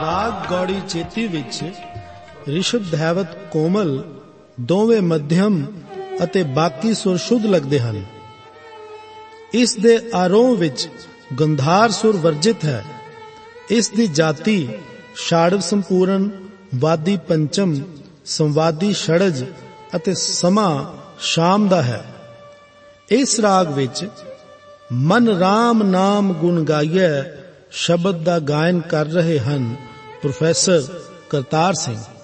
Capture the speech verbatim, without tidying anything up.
ਰਾਗ ਗੌੜੀ ਚੇਤੀ ਵਿੱਚ ਰਿਸ਼ਭ ਧੈਵਤ ਕੋਮਲ ਦੋਵੇਂ ਮੱਧਮ ਅਤੇ ਬਾਕੀ ਸੁਰ ਸ਼ੁੱਧ ਲੱਗਦੇ ਹਨ। ਇਸ ਦੇ ਆਰੋਹ ਵਿੱਚ ਗੰਧਾਰ ਸੁਰ ਵਰਜਿਤ ਹੈ। ਇਸ ਦੀ ਜਾਤੀ ਛਾੜਵ ਸੰਪੂਰਨ, ਵਾਦੀ ਪੰਚਮ, ਸੰਵਾਦੀ षडज ਅਤੇ ਸਮਾਂ ਸ਼ਾਮ ਦਾ ਹੈ। ਇਸ ਰਾਗ ਵਿੱਚ ਮਨ ਰਾਮ ਨਾਮ ਗੁਣ ਗਾਈਐ ਸ਼ਬਦ ਦਾ ਗਾਇਨ ਕਰ ਰਹੇ ਹਨ ਪ੍ਰੋਫੈਸਰ ਕਰਤਾਰ ਸਿੰਘ।